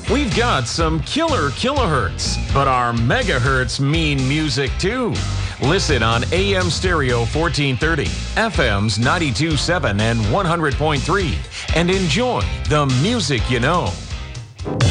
We've got some killer kilohertz, but our megahertz mean music too. Listen on AM stereo 1430, FM's 92.7 and 100.3, and enjoy the music you know.